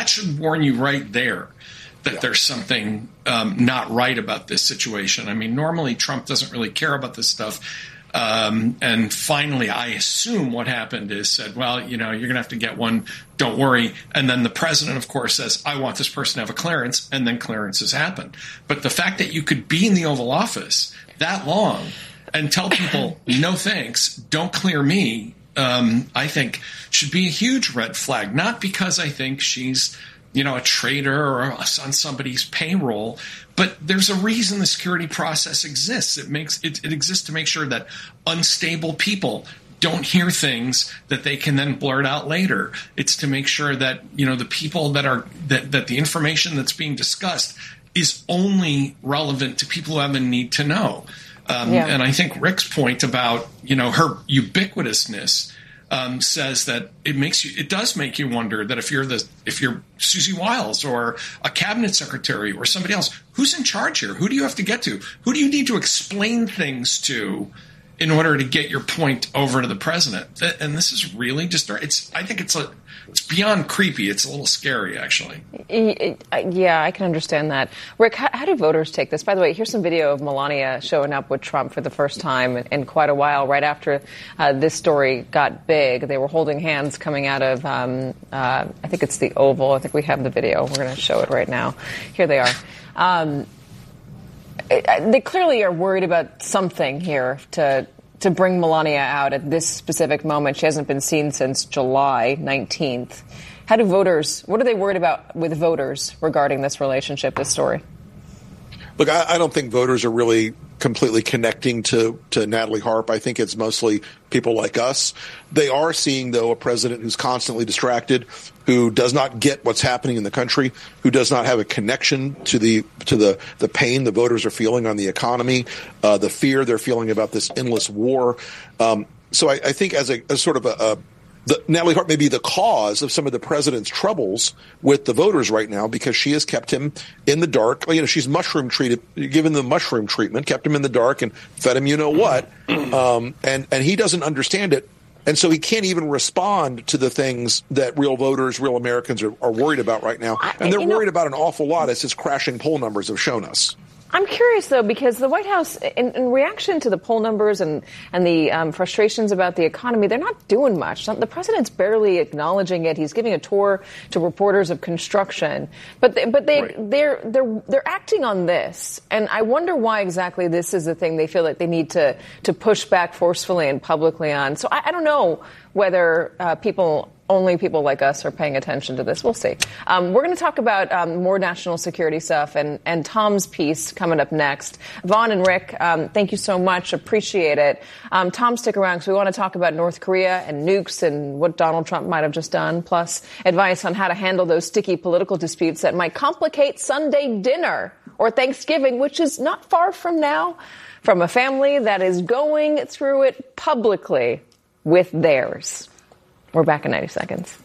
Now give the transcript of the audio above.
that should warn you right there that there's something not right about this situation. I mean, normally Trump doesn't really care about this stuff. And finally, I assume what happened is said, well, you're going to have to get one. Don't worry. And then the president, of course, says, I want this person to have a clearance. And then clearances happen. But the fact that you could be in the Oval Office that long and tell people, no thanks, don't clear me, I think should be a huge red flag. Not because I think she's a traitor or on somebody's payroll, but there's a reason the security process exists. It exists to make sure that unstable people don't hear things that they can then blurt out later. It's to make sure that, the people that the information that's being discussed is only relevant to people who have a need to know. And I think Rick's point about, her ubiquitousness says that it does make you wonder that if you're Susie Wiles or a cabinet secretary or somebody else, who's in charge here? Who do you have to get to? Who do you need to explain things to in order to get your point over to the president? And this is really I think it's beyond creepy. It's a little scary, actually. Yeah, I can understand that. Rick, how do voters take this? By the way, here's some video of Melania showing up with Trump for the first time in quite a while, right after this story got big. They were holding hands coming out of, I think it's the Oval. I think we have the video. We're going to show it right now. Here they are. They clearly are worried about something here to bring Melania out at this specific moment. She hasn't been seen since July 19th. What are they worried about with voters regarding this relationship, this story? Look, I don't think voters are really completely connecting to Natalie Harp. I think it's mostly people like us. They are seeing, though, a president who's constantly distracted, who does not get what's happening in the country, who does not have a connection to the pain the voters are feeling on the economy, the fear they're feeling about this endless war. So I think as sort of Natalie Harp may be the cause of some of the president's troubles with the voters right now because she has kept him in the dark. She's given the mushroom treatment, kept him in the dark and fed him what. And he doesn't understand it. And so he can't even respond to the things that real voters, real Americans are worried about right now. And they're worried about an awful lot, as his crashing poll numbers have shown us. I'm curious, though, because the White House, in reaction to the poll numbers and the frustrations about the economy, they're not doing much. The president's barely acknowledging it. He's giving a tour to reporters of construction, they're acting on this, and I wonder why exactly this is the thing they feel like they need to push back forcefully and publicly on. So I don't know whether only people like us are paying attention to this. We'll see. We're going to talk about more national security stuff and Tom's piece coming up next. Vaughn and Rick, thank you so much. Appreciate it. Tom, stick around because we want to talk about North Korea and nukes and what Donald Trump might have just done, plus advice on how to handle those sticky political disputes that might complicate Sunday dinner or Thanksgiving, which is not far from now, from a family that is going through it publicly with theirs. We're back in 90 seconds.